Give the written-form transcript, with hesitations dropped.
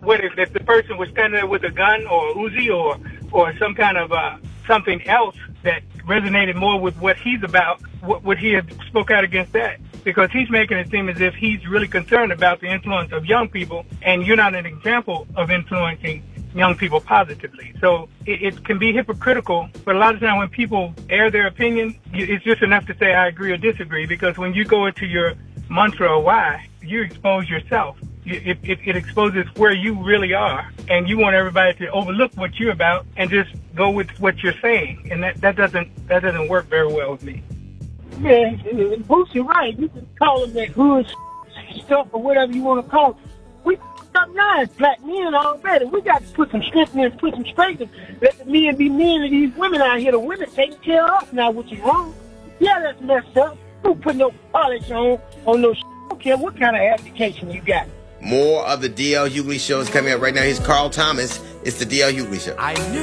what if the person was standing there with a gun or a Uzi or some kind of something else that resonated more with what he's about, would he have spoke out against that? Because he's making it seem as if he's really concerned about the influence of young people, and you're not an example of influencing young people positively. So it can be hypocritical, but a lot of times when people air their opinion, it's just enough to say I agree or disagree, because when you go into your mantra or why, you expose yourself. It exposes where you really are, and you want everybody to overlook what you're about and just go with what you're saying, and that doesn't work very well with me. Yeah, Boosie, right. You can call them that hood stuff or whatever you want to call it. We got 9 black men already. We got to put some strength in and put some strength in. Let the men be men and these women out here. The women take care of us now, which is wrong. Yeah, that's messed up. Don't put no polish on no shit. I don't care what kind of education you got. More of the D.L. Hughley Show is coming up right now. Here's Carl Thomas. It's the D.L. Hughley Show.